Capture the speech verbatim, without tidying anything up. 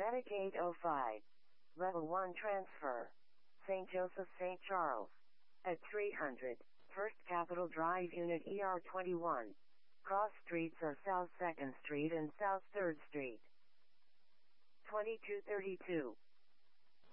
Attic eight oh five. Level one transfer. Saint Joseph Saint Charles. At three hundred. First Capitol Drive Unit E R twenty-one. Cross streets are South second Street and South third Street. twenty-two thirty-two.